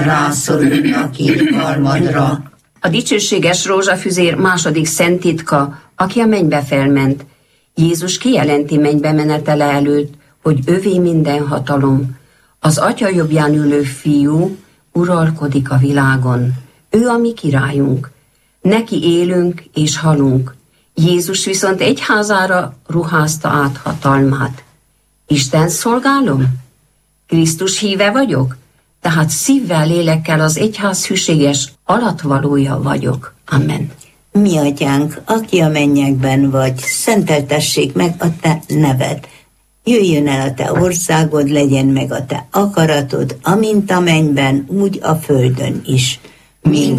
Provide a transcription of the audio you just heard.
rászorulnak irgalmadra. A dicsőséges rózsafüzér második szent titka, aki a mennybe felment. Jézus kijelenti mennybe menetele előtt, hogy övé minden hatalom. Az Atya jobbján ülő Fiú uralkodik a világon. Ő a mi királyunk. Neki élünk és halunk. Jézus viszont egyházára ruházta át hatalmát. Isten szolgálom? Krisztus híve vagyok? Tehát szívvel, lélekkel az egyház hűséges alatvalója vagyok. Amen. Mi atyánk, aki a mennyekben vagy, szenteltessék meg a te neved. Jöjjön el a te országod, legyen meg a te akaratod, amint a mennyben, úgy a földön is. Minden